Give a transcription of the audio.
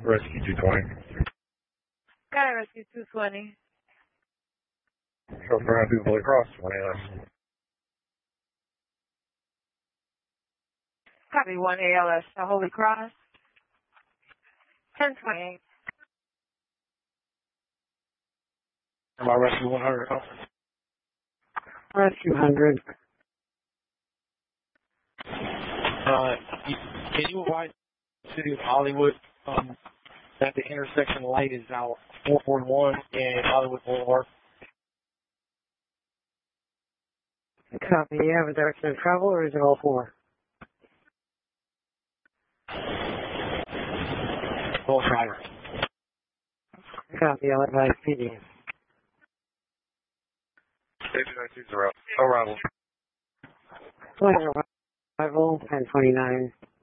Rescue 220. Sky Rescue 220. Chauffeur around through Holy Cross, 1 ALS. Copy 1 ALS to Holy Cross. 1028. Am I Rescue 100? Rescue 100. Can you advise the City of Hollywood that the intersection light is now 441 and Hollywood Boulevard? Copy. You have a direction of travel, or is it all four? Both drivers. Copy. I'll advise PD. 8920. Arrival. Flight arrival, 1029.